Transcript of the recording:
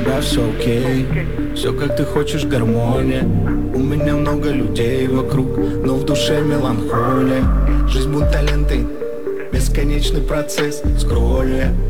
тебя все окей, все как ты хочешь, гармония. У меня много людей вокруг, но в душе меланхолия. Жизнь будто ленты, бесконечный процесс скролля.